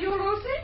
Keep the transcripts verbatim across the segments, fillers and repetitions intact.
you, Lucy?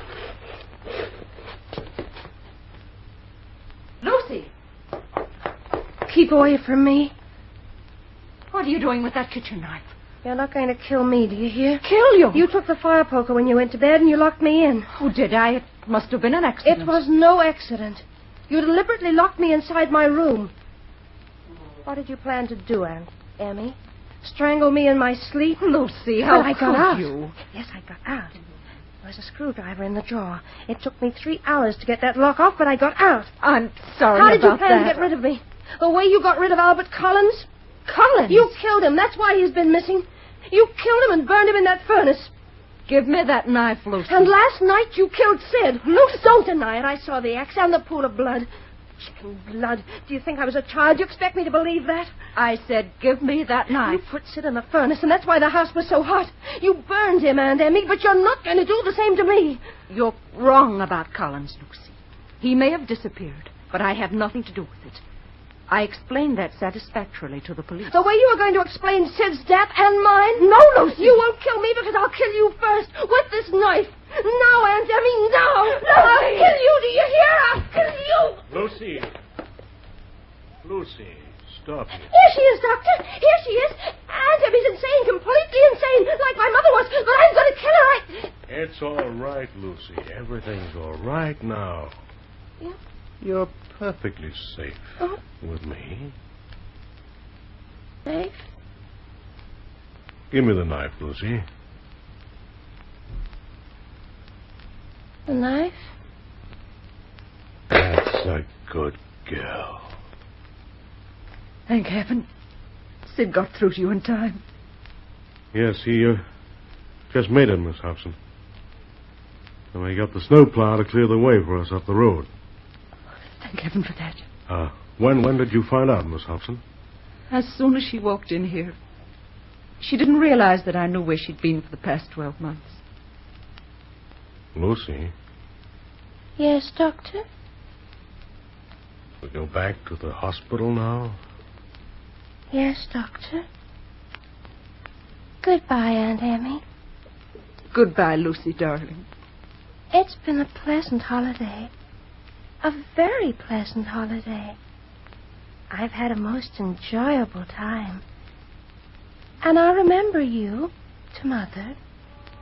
Lucy! Keep away from me. What are you doing with that kitchen knife? You're not going to kill me, do you hear? Kill you? You took the fire poker when you went to bed and you locked me in. Oh, did I? It must have been an accident. It was no accident. You deliberately locked me inside my room. What did you plan to do, Aunt Emmy? Strangle me in my sleep? Lucy, how But I got could out. you? Yes, I got out. There was a screwdriver in the drawer. It took me three hours to get that lock off, but I got out. I'm sorry How did you about plan that. to get rid of me? The way you got rid of Albert Collins? Collins? You killed him. That's why he's been missing. You killed him and burned him in that furnace. Give me that knife, Lucy. And last night you killed Sid. Lucy, don't deny it. I saw the axe and the pool of blood. Chicken blood. Do you think I was a child? Do you expect me to believe that? I said, give me that knife. You put Sid in the furnace, and that's why the house was so hot. You burned him, Aunt Emmy, but you're not going to do the same to me. You're wrong about Collins, Lucy. He may have disappeared, but I have nothing to do with it. I explained that satisfactorily to the police. The way you are going to explain Sid's death and mine? No, Lucy. You won't kill me because I'll kill you first with this knife. Now, Aunt Emmy, now. I'll kill you. Do you hear? I'll kill you. Lucy. Lucy, stop it. Here she is, Doctor. Here she is. Aunt Emmy's insane, completely insane, like my mother was. But I'm going to kill her. I... It's all right, Lucy. Everything's all right now. Yeah? You're perfectly safe Oh. with me. Safe? Give me the knife, Lucy. The knife? That's a good girl. Thank heaven. Sid got through to you in time. Yes, he uh, just made it, Miss Hobson. And we got the snowplow to clear the way for us up the road. Thank heaven for that. Uh, when when did you find out, Miss Hobson? As soon as she walked in here. She didn't realize that I knew where she'd been for the past twelve months. Lucy, Yes, Doctor? we go back to the hospital now? Yes, Doctor. Goodbye, Aunt Emmy. Goodbye, Lucy, darling. It's been a pleasant holiday. A very pleasant holiday. I've had a most enjoyable time. And I'll remember you to Mother.